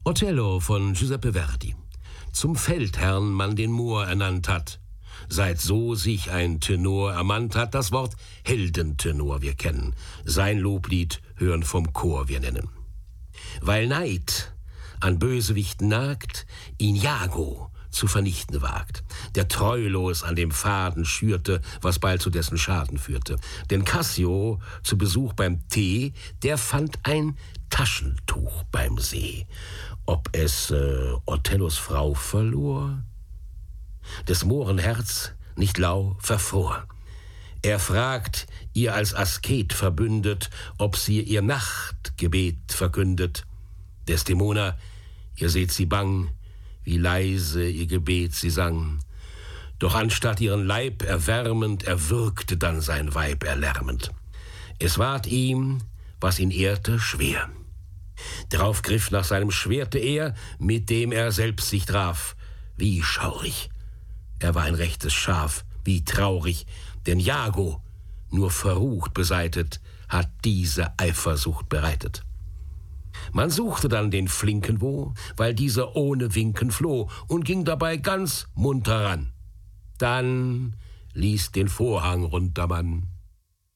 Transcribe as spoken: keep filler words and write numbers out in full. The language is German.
Othello von Giuseppe Verdi. Zum Feldherrn man den Mohr ernannt hat, seit so sich ein Tenor ermannt hat, das Wort Heldentenor wir kennen, sein Loblied hören vom Chor wir nennen. Weil Neid an Bösewichten nagt, ihn Iago zu vernichten wagt, der treulos an dem Faden schürte, was bald zu dessen Schaden führte. Denn Cassio zu Besuch beim Tee, der fand ein Taschentuch beim See. Ob es äh, Othellos Frau verlor? Des Mohren Herz nicht lau verfror. Er fragt, ihr als Asket verbündet, ob sie ihr Nachtgebet verkündet. Desdemona, ihr seht sie bang, wie leise ihr Gebet sie sang. Doch anstatt ihren Leib erwärmend, erwürgte dann sein Weib erlärmend. Es ward ihm, was ihn ehrte, schwer. Drauf griff nach seinem Schwerte er, mit dem er selbst sich traf. Wie schaurig, er war ein rechtes Schaf, wie traurig, denn Iago, nur verrucht beseitet, hat diese Eifersucht bereitet. Man suchte dann den Flinken wo, weil dieser ohne Winken floh und ging dabei ganz munter ran. Dann ließ den Vorhang runter man.